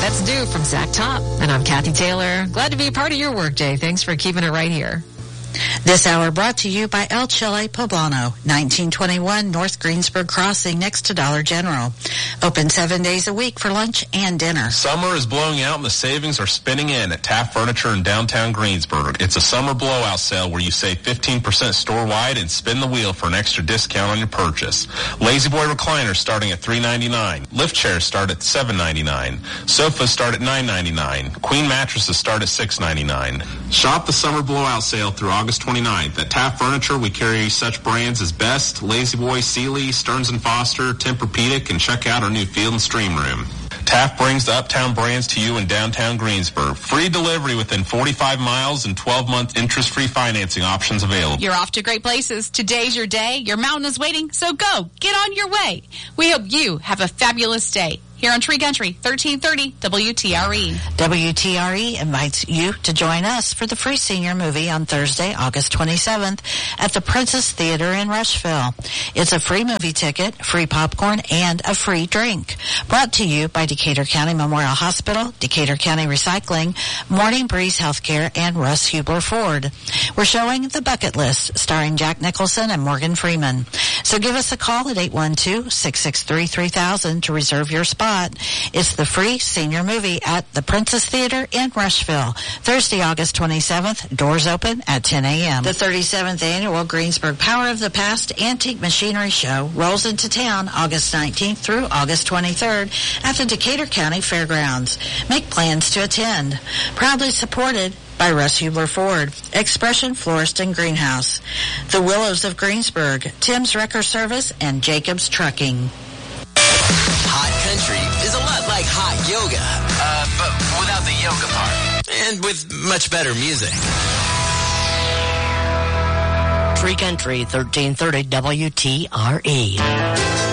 That's new from Zach Top. And I'm Kathy Taylor. Glad to be a part of your workday. Thanks for keeping it right here. This hour brought to you by El Chile Poblano, 1921 North Greensburg Crossing next to Dollar General. Open 7 days a week for lunch and dinner. Summer is blowing out and the savings are spinning in at Taft Furniture in downtown Greensburg. It's a summer blowout sale where you save 15% store-wide and spin the wheel for an extra discount on your purchase. Lazy Boy recliners starting at $3.99. Lift chairs start at $7.99. Sofas start at $9.99. Queen mattresses start at $6.99. Shop the summer blowout sale through August 29th. At Taft Furniture, we carry such brands as Best, Lazy Boy, Sealy, Stearns & Foster, Tempur-Pedic, and check out our new Field & Stream room. Taft brings the uptown brands to you in downtown Greensburg. Free delivery within 45 miles and 12-month interest-free financing options available. You're off to great places. Today's your day. Your mountain is waiting, so go. Get on your way. We hope you have a fabulous day. Here on Tree Country, 1330 WTRE. WTRE invites you to join us for the free senior movie on Thursday, August 27th at the Princess Theater in Rushville. It's a free movie ticket, free popcorn, and a free drink. Brought to you by Decatur County Memorial Hospital, Decatur County Recycling, Morning Breeze Healthcare, and Russ Hubler Ford. We're showing The Bucket List, starring Jack Nicholson and Morgan Freeman. So give us a call at 812-663-3000 to reserve your spot. It's the free senior movie at the Princess Theater in Rushville. Thursday, August 27th. Doors open at 10 a.m. The 37th Annual Greensburg Power of the Past Antique Machinery Show rolls into town August 19th through August 23rd at the Decatur County Fairgrounds. Make plans to attend. Proudly supported by Russ Hubler Ford, Expression Florist and Greenhouse, the Willows of Greensburg, Tim's Wrecker Service, and Jacobs Trucking. Hot country is a lot like hot yoga, but without the yoga part, and with much better music. Tree Country, 1330 WTRE.